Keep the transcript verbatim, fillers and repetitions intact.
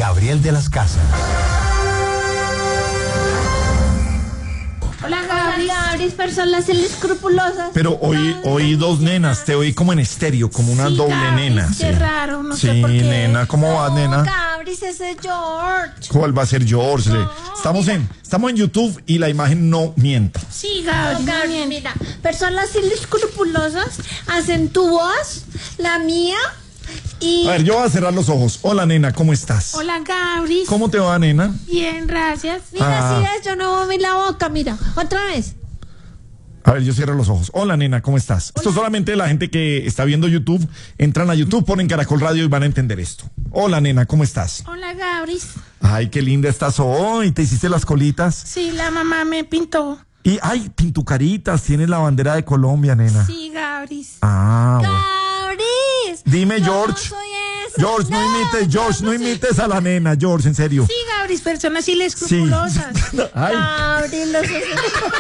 Gabriel de las Casas. Hola, Gabriel. Gabriel, personas escrupulosas. Pero oí, oí dos nenas, te oí como en estéreo, como una Sí, doble Gabriel, nena. Qué sí. raro, no Sí, sé por qué. nena, ¿cómo vas, nena? Gabriel, ese es George. ¿Cuál va a ser George? No, estamos en, estamos en YouTube y la imagen no miente. Sí, Gabriel, no, Gabriel, mira, personas inescrupulosas hacen tu voz, la mía y... A ver, yo voy a cerrar los ojos. Hola, nena, ¿cómo estás? Hola, Gabriel. ¿Cómo te va, nena? Bien, gracias. Mira, Ah. si ves, yo no moví la boca, mira, otra vez. A ver, yo cierro los ojos. Hola, nena, ¿cómo estás? Esto solamente la gente que está viendo YouTube, entran a YouTube, ponen Caracol Radio y van a entender esto. Hola, nena, ¿cómo estás? Hola, Gabriel. Ay, qué linda estás hoy. ¿Te hiciste las colitas? Sí, la mamá me pintó. Y, ay, pintucaritas, tienes la bandera de Colombia, nena. Sí, Gabriel. Ah, bueno. Gabriel. Dime, Yo George. No soy esa. George, no, No, imites, George, yo no no soy- imites a la nena, George, en serio. Sí, Gabriel, personas Sí. inescrupulosas. Ay. Gabriel, no sé.